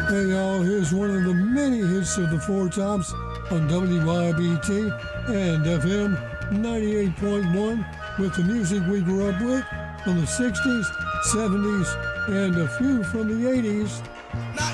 Hey y'all, here's one of the many hits of the Four Tops on WYBT and FM 98.1 with the music we grew up with from the 60s, 70s, and a few from the 80s.